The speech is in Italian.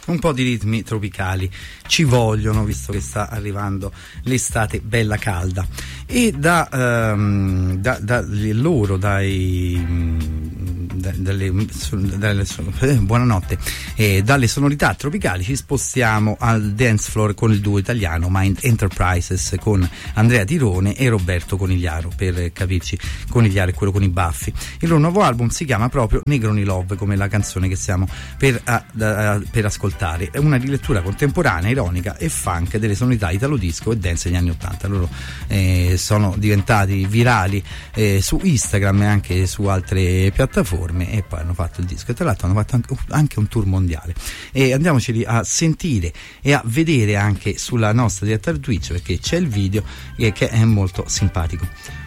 un po' di ritmi tropicali ci vogliono, visto che sta arrivando l'estate bella calda. E buonanotte, dalle sonorità tropicali ci spostiamo al dance floor con il duo italiano Mind Enterprises, con Andrea Tirone e Roberto Conigliaro, per capirci. Conigliaro è quello con i baffi. Il loro nuovo album si chiama proprio Negroni Love, come la canzone che stiamo per ascoltare. È una rilettura contemporanea, ironica e funk delle sonorità italo disco e dance degli anni 80. Loro sono diventati virali su Instagram e anche su altre piattaforme, e poi hanno fatto il disco, e tra l'altro hanno fatto anche un tour mondiale, e andiamoceli a sentire e a vedere anche sulla nostra diretta Twitch, perché c'è il video che è molto simpatico.